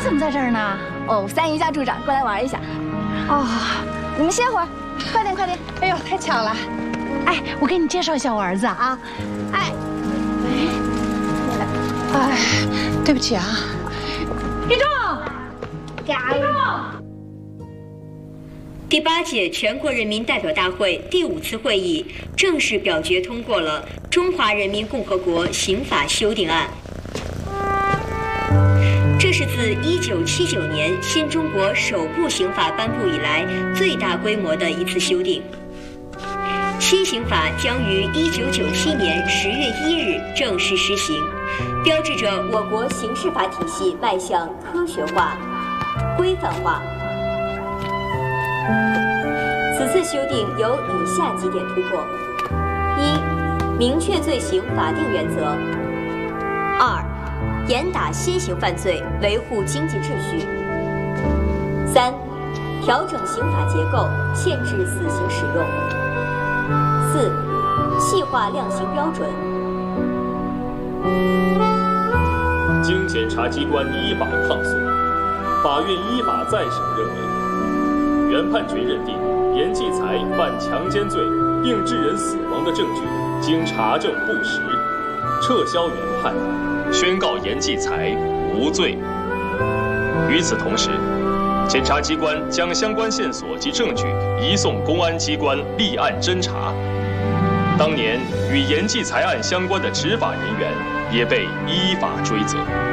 怎么在这儿呢？ 哦，三姨家助长过来玩一下。 哦， 你们歇会儿，快点快点。 哎呦，太巧了！哎，我给你介绍一下我儿子啊。哎，哎，对不起啊。立正，立正。 第8届全国人民代表大会第5次会议正式表决通过了《中华人民共和国刑法修订案》。这是自1979年新中国首部刑法颁布以来最大规模的一次修订。新刑法将于1997年10月1日正式施行，标志着我国刑事法体系迈向科学化、规范化。此次修订有以下几点突破：一、明确罪行法定原则；二、严打新型犯罪，维护经济秩序；三、调整刑法结构，限制死刑使用；四、细化量刑标准。 经检察机关依法抗诉，法院依法再审认为，原判决认定严继才犯强奸罪并致人死亡的证据经查证不实，撤销原判，宣告严继才无罪。与此同时，检察机关将相关线索及证据移送公安机关立案侦查。当年与严继才案相关的执法人员也被依法追责。